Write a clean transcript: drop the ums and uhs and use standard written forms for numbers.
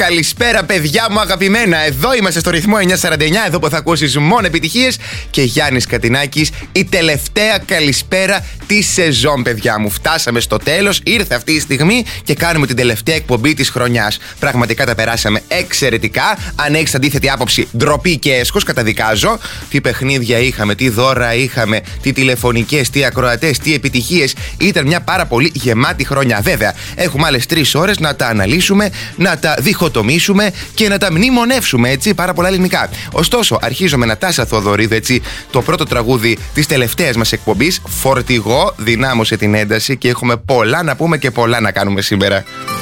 Καλησπέρα, παιδιά μου αγαπημένα. Εδώ είμαστε στο ρυθμό 949. Εδώ που θα ακούσεις μόνο επιτυχίες. Και Γιάννης Κατινάκης, η τελευταία καλησπέρα τη σεζόν, παιδιά μου. Φτάσαμε στο τέλος. Ήρθε αυτή η στιγμή και κάνουμε την τελευταία εκπομπή της χρονιάς. Πραγματικά τα περάσαμε εξαιρετικά. Αν έχεις αντίθετη άποψη, ντροπή και έσχος, καταδικάζω. Τι παιχνίδια είχαμε, τι δώρα είχαμε, τι τηλεφωνικές, τι ακροατές, τι επιτυχίες. Ήταν μια πάρα πολύ γεμάτη χρονιά. Βέβαια, έχουμε άλλες 3 ώρες να τα αναλύσουμε, να τα διχοτομήσουμε και να τα μνημονεύσουμε, έτσι, πάρα πολλά ελληνικά. Ωστόσο, αρχίζω με Νατάσα Θοδωρίδου, έτσι, το πρώτο τραγούδι της τελευταίας μας εκπομπής. Φορτηγό, δυνάμωσε την ένταση και έχουμε πολλά να πούμε και πολλά να κάνουμε σήμερα.